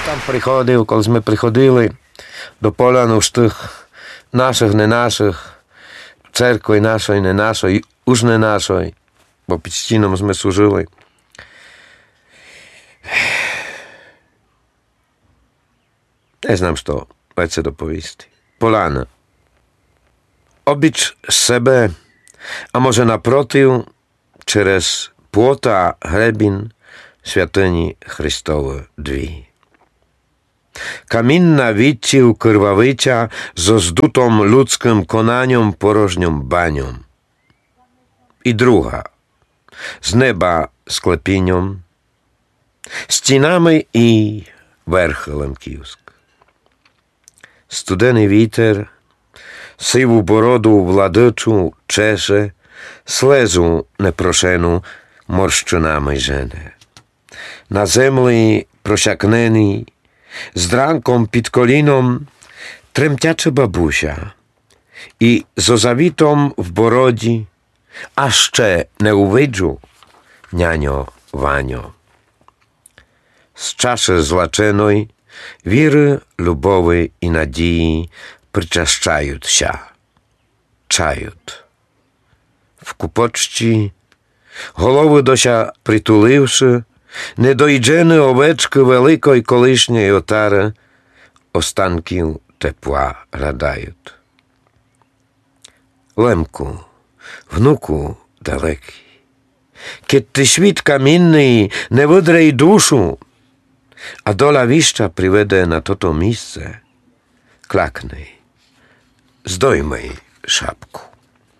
там приходив, коли ми приходили до поляну ж тих наших, не наших, церкви нашої, не нашої, уж не нашої, бо під стіном ми служили. Не знам, що це доповісти. Поляна. Обіч себе, a może naprotiv, через płota hrebin świątyni Chrystowe drzwi. Камінна відтів кривавиця зо здутом людським конанням порожнім баням. І друга, з неба склепінням, стінами і верхелем ківськ. Студений вітер сиву бороду владичу чеше, слезу непрошену морщинами жене. На землі просякнений, з дранком під коліном тремтяча бабуся і з озавітом в бороді, а ще не увиджу няньо Ваньо. З чаші злаченої віри, любові і надії причащаються, чають. В купочці, голови дося притуливши, недоїджені овечки великої колишньої отари останків тепла радають. Лемку, внуку далекий, кід ти світ камінний не видрей душу, а доля віща приведе на тото місце, клакни, здоймай шапку.